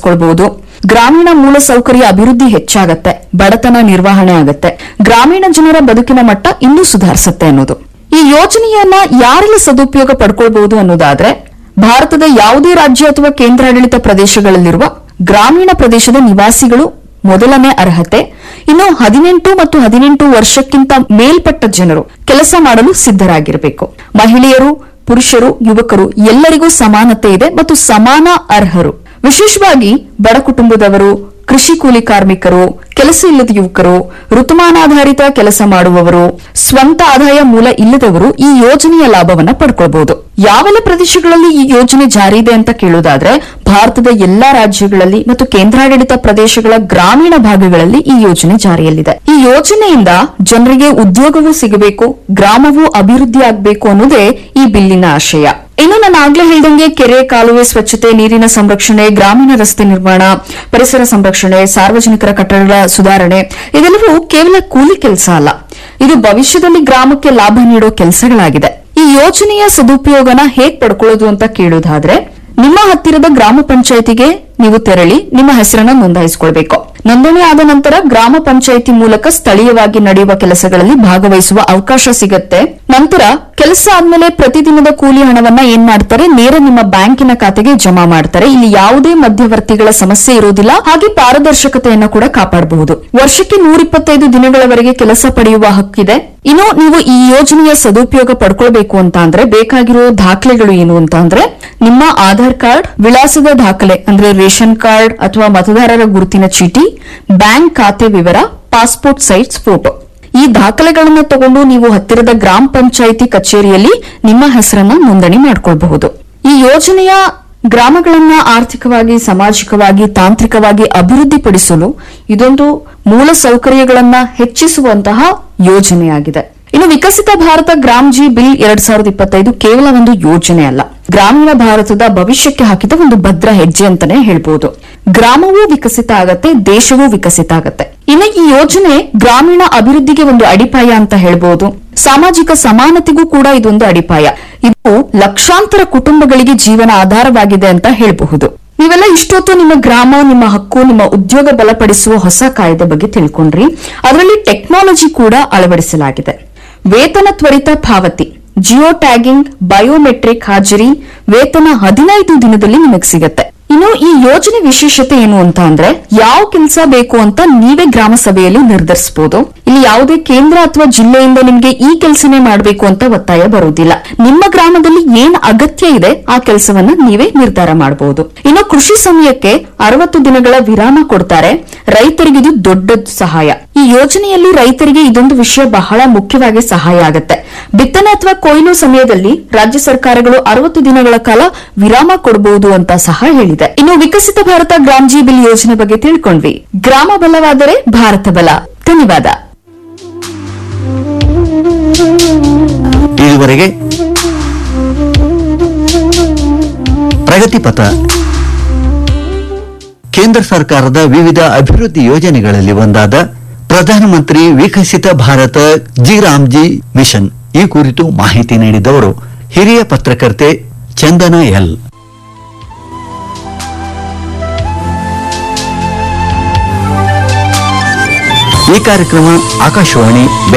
ಸುಧಾರಿಸಿಕೊಳ್ಬಹುದು. ಗ್ರಾಮೀಣ ಮೂಲಸೌಕರ್ಯ ಅಭಿವೃದ್ಧಿ ಹೆಚ್ಚಾಗತ್ತೆ, ಬಡತನ ನಿರ್ವಹಣೆ ಆಗತ್ತೆ, ಗ್ರಾಮೀಣ ಜನರ ಬದುಕಿನ ಮಟ್ಟ ಇನ್ನೂ ಸುಧಾರಿಸುತ್ತೆ ಅನ್ನೋದು. ಈ ಯೋಜನೆಯನ್ನ ಯಾರೆಲ್ಲ ಸದುಪಯೋಗ ಪಡ್ಕೊಳ್ಬಹುದು ಅನ್ನೋದಾದ್ರೆ, ಭಾರತದ ಯಾವುದೇ ರಾಜ್ಯ ಅಥವಾ ಕೇಂದ್ರಾಡಳಿತ ಪ್ರದೇಶಗಳಲ್ಲಿರುವ ಗ್ರಾಮೀಣ ಪ್ರದೇಶದ ನಿವಾಸಿಗಳು ಮೊದಲನೇ ಅರ್ಹತೆ. ಇನ್ನು 18 ಮತ್ತು 18 ವರ್ಷಕ್ಕಿಂತ ಮೇಲ್ಪಟ್ಟ ಜನರು ಕೆಲಸ ಮಾಡಲು ಸಿದ್ಧರಾಗಿರಬೇಕು. ಮಹಿಳೆಯರು, ಪುರುಷರು, ಯುವಕರು ಎಲ್ಲರಿಗೂ ಸಮಾನತೆ ಇದೆ ಮತ್ತು ಸಮಾನ ಅರ್ಹರು. ವಿಶೇಷವಾಗಿ ಬಡ ಕುಟುಂಬದವರು, ಕೃಷಿ ಕೂಲಿ ಕಾರ್ಮಿಕರು, ಕೆಲಸ ಇಲ್ಲದ ಯುವಕರು, ಋತುಮಾನಾಧಾರಿತ ಕೆಲಸ ಮಾಡುವವರು, ಸ್ವಂತ ಆದಾಯ ಮೂಲ ಇಲ್ಲದವರು ಈ ಯೋಜನೆಯ ಲಾಭವನ್ನ ಪಡ್ಕೊಳ್ಬಹುದು. ಯಾವೆಲ್ಲ ಪ್ರದೇಶಗಳಲ್ಲಿ ಈ ಯೋಜನೆ ಜಾರಿ ಇದೆ ಅಂತ ಕೇಳೋದಾದ್ರೆ, ಭಾರತದ ಎಲ್ಲಾ ರಾಜ್ಯಗಳಲ್ಲಿ ಮತ್ತು ಕೇಂದ್ರಾಡಳಿತ ಪ್ರದೇಶಗಳ ಗ್ರಾಮೀಣ ಭಾಗಗಳಲ್ಲಿ ಈ ಯೋಜನೆ ಜಾರಿಯಲ್ಲಿದೆ. ಈ ಯೋಜನೆಯಿಂದ ಜನರಿಗೆ ಉದ್ಯೋಗವೂ ಸಿಗಬೇಕು, ಗ್ರಾಮವೂ ಅಭಿವೃದ್ಧಿ ಆಗಬೇಕು ಅನ್ನೋದೇ ಈ ಬಿಲ್ಲಿನ ಆಶಯ. ಇನ್ನು ನಾನು ಆಗ್ಲೇ ಹೇಳಿದಂಗೆ ಕೆರೆ, ಕಾಲುವೆ ಸ್ವಚ್ಛತೆ, ನೀರಿನ ಸಂರಕ್ಷಣೆ, ಗ್ರಾಮೀಣ ರಸ್ತೆ ನಿರ್ಮಾಣ, ಪರಿಸರ ಸಂರಕ್ಷಣೆ, ಸಾರ್ವಜನಿಕರ ಕಟ್ಟಡಗಳ ಸುಧಾರಣೆ ಇದೆಲ್ಲವೂ ಕೇವಲ ಕೂಲಿ ಕೆಲಸ ಅಲ್ಲ, ಇದು ಭವಿಷ್ಯದಲ್ಲಿ ಗ್ರಾಮಕ್ಕೆ ಲಾಭ ನೀಡೋ ಕೆಲಸಗಳಾಗಿದೆ. ಈ ಯೋಜನೆಯ ಸದುಪಯೋಗನ ಹೇಗ್ ಪಡ್ಕೊಳ್ಳೋದು ಅಂತ ಕೇಳೋದಾದ್ರೆ, ನಿಮ್ಮ ಹತ್ತಿರದ ಗ್ರಾಮ ಪಂಚಾಯಿತಿಗೆ ನೀವು ತೆರಳಿ ನಿಮ್ಮ ಹೆಸರನ್ನ ನೋಂದಾಯಿಸಿಕೊಳ್ಬೇಕು. ನೋಂದಣಿ ಆದ ನಂತರ ಗ್ರಾಮ ಪಂಚಾಯಿತಿ ಮೂಲಕ ಸ್ಥಳೀಯವಾಗಿ ನಡೆಯುವ ಕೆಲಸಗಳಲ್ಲಿ ಭಾಗವಹಿಸುವ ಅವಕಾಶ ಸಿಗುತ್ತೆ. ನಂತರ ಕೆಲಸ ಆದ್ಮೇಲೆ ಪ್ರತಿದಿನದ ಕೂಲಿ ಹಣವನ್ನ ಏನ್ ಮಾಡ್ತಾರೆ, ನೇರ ನಿಮ್ಮ ಬ್ಯಾಂಕಿನ ಖಾತೆಗೆ ಜಮಾ ಮಾಡ್ತಾರೆ. ಇಲ್ಲಿ ಯಾವುದೇ ಮಧ್ಯವರ್ತಿಗಳ ಸಮಸ್ಯೆ ಇರುವುದಿಲ್ಲ, ಹಾಗೆ ಪಾರದರ್ಶಕತೆಯನ್ನ ಕೂಡ ಕಾಪಾಡಬಹುದು. ವರ್ಷಕ್ಕೆ 125 ದಿನಗಳವರೆಗೆ ಕೆಲಸ ಪಡೆಯುವ ಹಕ್ಕಿದೆ. ಇನ್ನು ನೀವು ಈ ಯೋಜನೆಯ ಸದುಪಯೋಗ ಪಡ್ಕೊಳ್ಬೇಕು ಅಂತ ಅಂದ್ರೆ ಬೇಕಾಗಿರೋ ದಾಖಲೆಗಳು ಏನು ಅಂತ ಅಂದ್ರೆ, ನಿಮ್ಮ ಆಧಾರ್ ಕಾರ್ಡ್, ವಿಳಾಸದ ದಾಖಲೆ ಅಂದ್ರೆ ರೇಷನ್ ಕಾರ್ಡ್ ಅಥವಾ ಮತದಾರರ ಗುರುತಿನ ಚೀಟಿ, ಬ್ಯಾಂಕ್ ಖಾತೆ ವಿವರ, ಪಾಸ್ಪೋರ್ಟ್ ಸೈಜ್ ಫೋಟೋ. ಈ ದಾಖಲೆಗಳನ್ನು ತಗೊಂಡು ನೀವು ಹತ್ತಿರದ ಗ್ರಾಮ ಪಂಚಾಯಿತಿ ಕಚೇರಿಯಲ್ಲಿ ನಿಮ್ಮ ಹೆಸರನ್ನ ನೋಂದಣಿ ಮಾಡಿಕೊಳ್ಳಬಹುದು. ಈ ಯೋಜನೆಯ ಗ್ರಾಮಗಳನ್ನ ಆರ್ಥಿಕವಾಗಿ, ಸಾಮಾಜಿಕವಾಗಿ, ತಾಂತ್ರಿಕವಾಗಿ ಅಭಿವೃದ್ಧಿಪಡಿಸಲು ಇದೊಂದು ಮೂಲ ಸೌಕರ್ಯಗಳನ್ನ ಹೆಚ್ಚಿಸುವಂತಹ ಯೋಜನೆಯಾಗಿದೆ. ಇನ್ನು ವಿಕಸಿತ ಭಾರತ ಗ್ರಾಮ್ ಜಿ ಬಿಲ್ 2025 ಕೇವಲ ಒಂದು ಯೋಜನೆ ಅಲ್ಲ, ಗ್ರಾಮೀಣ ಭಾರತದ ಭವಿಷ್ಯಕ್ಕೆ ಹಾಕಿದ ಒಂದು ಭದ್ರ ಹೆಜ್ಜೆ ಅಂತಾನೆ ಹೇಳ್ಬಹುದು. ಗ್ರಾಮವೂ ವಿಕಸಿತ ಆಗತ್ತೆ, ದೇಶವೂ ವಿಕಸಿತ ಆಗತ್ತೆ. ಇನ್ನು ಈ ಯೋಜನೆ ಗ್ರಾಮೀಣ ಅಭಿವೃದ್ಧಿಗೆ ಒಂದು ಅಡಿಪಾಯ ಅಂತ ಹೇಳ್ಬಹುದು. ಸಾಮಾಜಿಕ ಸಮಾನತೆಗೂ ಕೂಡ ಇದೊಂದು ಅಡಿಪಾಯ. ಇದು ಲಕ್ಷಾಂತರ ಕುಟುಂಬಗಳಿಗೆ ಜೀವನ ಆಧಾರವಾಗಿದೆ ಅಂತ ಹೇಳಬಹುದು. ನೀವೆಲ್ಲ ಇಷ್ಟೊತ್ತು ನಿಮ್ಮ ಗ್ರಾಮ, ನಿಮ್ಮ ಹಕ್ಕು, ನಿಮ್ಮ ಉದ್ಯೋಗ ಬಲಪಡಿಸುವ ಹೊಸ ಕಾಯ್ದೆ ಬಗ್ಗೆ ತಿಳ್ಕೊಂಡ್ರಿ. ಅದರಲ್ಲಿ ಟೆಕ್ನಾಲಜಿ ಕೂಡ ಅಳವಡಿಸಲಾಗಿದೆ. ವೇತನ ತ್ವರಿತ ಪಾವತಿ, ಜಿಯೋ ಟ್ಯಾಗಿಂಗ್, ಬಯೋಮೆಟ್ರಿಕ್ ಹಾಜರಿ, ವೇತನ 15 ದಿನದಲ್ಲಿ ನಿಮಗೆ ಸಿಗತ್ತೆ. ಇನ್ನು ಈ ಯೋಜನೆ ವಿಶೇಷತೆ ಏನು ಅಂತ ಅಂದ್ರೆ, ಯಾವ ಕೆಲಸ ಬೇಕು ಅಂತ ನೀವೇ ಗ್ರಾಮ ಸಭೆಯಲ್ಲಿ ನಿರ್ಧರಿಸಬಹುದು. ಇಲ್ಲಿ ಯಾವುದೇ ಕೇಂದ್ರ ಅಥವಾ ಜಿಲ್ಲೆಯಿಂದ ನಿಮಗೆ ಈ ಕೆಲಸನೇ ಮಾಡಬೇಕು ಅಂತ ಒತ್ತಾಯ ಬರುವುದಿಲ್ಲ. ನಿಮ್ಮ ಗ್ರಾಮದಲ್ಲಿ ಏನ್ ಅಗತ್ಯ ಇದೆ ಆ ಕೆಲಸವನ್ನ ನೀವೇ ನಿರ್ಧಾರ ಮಾಡಬಹುದು. ಇನ್ನು ಕೃಷಿ ಸಮಯಕ್ಕೆ 60 ದಿನಗಳ ವಿರಾಮ ಕೊಡ್ತಾರೆ. ರೈತರಿಗೆ ಇದು ದೊಡ್ಡ ಸಹಾಯ. ಈ ಯೋಜನೆಯಲ್ಲಿ ರೈತರಿಗೆ ಇದೊಂದು ವಿಷಯ ಬಹಳ ಮುಖ್ಯವಾಗಿ ಸಹಾಯ ಆಗುತ್ತೆ. ಬಿತ್ತನೆ ಅಥವಾ ಕೊಯ್ಲು ಸಮಯದಲ್ಲಿ ರಾಜ್ಯ ಸರ್ಕಾರಗಳು 60 ದಿನಗಳ ಕಾಲ ವಿರಾಮ ಕೊಡಬಹುದು ಅಂತ ಸಹ ಹೇಳಿದೆ. ಇನ್ನು ವಿಕಸಿತ ಭಾರತ ಗ್ರಾಮ್ ಜಿ ಬಿಲ್ ಯೋಜನೆ ಬಗ್ಗೆ ತಿಳ್ಕೊಂಡ್ವಿ. ಗ್ರಾಮ ಬಲವಾದರೆ ಭಾರತ ಬಲ. ಧನ್ಯವಾದ. ಇದುವರೆಗೆ ಪ್ರಗತಿ ಪಥ, ಕೇಂದ್ರ ಸರ್ಕಾರದ ವಿವಿಧ ಅಭಿವೃದ್ಧಿ ಯೋಜನೆಗಳಲ್ಲಿ ಒಂದಾದ ಪ್ರಧಾನಮಂತ್ರಿ ವಿಕಸಿತ ಭಾರತ ಜಿ ಮಿಷನ್ ಈ ಕುರಿತು ಮಾಹಿತಿ ನೀಡಿದವರು ಹಿರಿಯ ಪತ್ರಕರ್ತೆ ಚಂದನ ಎಲ್. ಈ ಕಾರ್ಯಕ್ರಮ ಆಕಾಶವಾಣಿ